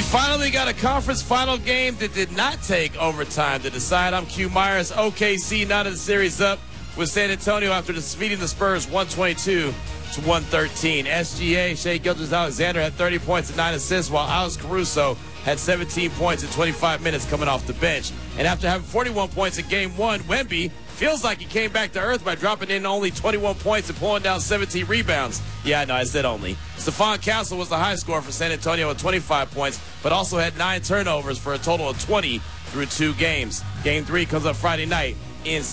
Finally got a conference final game that did not take overtime to decide. I'm Q Myers. OKC not in the series up with San Antonio after defeating the Spurs 122 to 113. SGA, Shai Gilgeous-Alexander had 30 points and 9 assists, while Alex Caruso had 17 points in 25 minutes coming off the bench. And after having 41 points in Game 1, Wemby feels like he came back to earth by dropping in only 21 points and pulling down 17 rebounds. Yeah, no, I said only. Stephon Castle was the high scorer for San Antonio with 25 points, but also had 9 turnovers for a total of 20 through 2 games. Game 3 comes up Friday night in